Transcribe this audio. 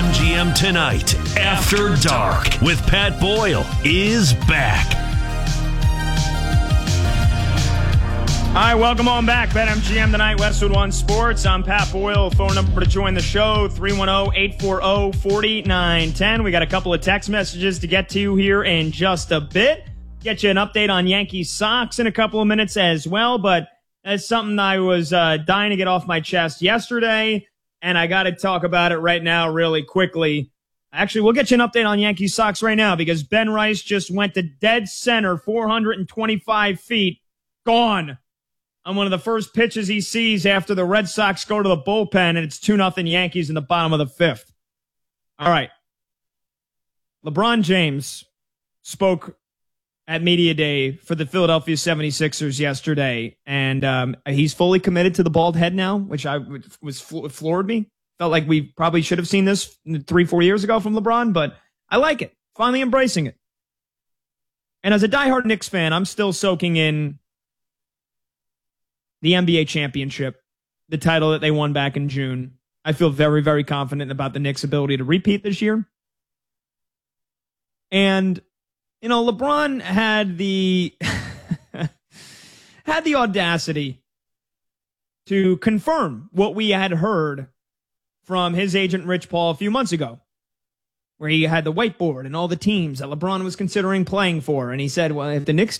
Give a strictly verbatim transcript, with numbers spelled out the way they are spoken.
M G M Tonight, After Dark, with Pat Boyle, is back. All right, welcome on back. BetMGM Tonight, Westwood One Sports. I'm Pat Boyle. Phone number to join the show, three one zero, eight four zero, four nine one zero. We got a couple of text messages to get to here in just a bit. Get you an update on Yankees Sox in a couple of minutes as well, but that's something I was uh, dying to get off my chest yesterday, and I got to talk about it right now really quickly. Actually, we'll get you an update on Yankees Sox right now because Ben Rice just went to dead center, four hundred twenty-five feet, gone. On one of the first pitches he sees after the Red Sox go to the bullpen, and it's two nothing Yankees in the bottom of the fifth. All right. LeBron James spoke at Media Day for the Philadelphia seventy-sixers yesterday, and um, he's fully committed to the bald head now, which I was floored me. Felt like we probably should have seen this three, four years ago from LeBron, but I like it. Finally embracing it. And as a diehard Knicks fan, I'm still soaking in the N B A championship, the title that they won back in June. I feel very, very confident about the Knicks' ability to repeat this year. And, you know, LeBron had the had the audacity to confirm what we had heard from his agent Rich Paul a few months ago, where he had the whiteboard and all the teams that LeBron was considering playing for. And he said, well, if the Knicks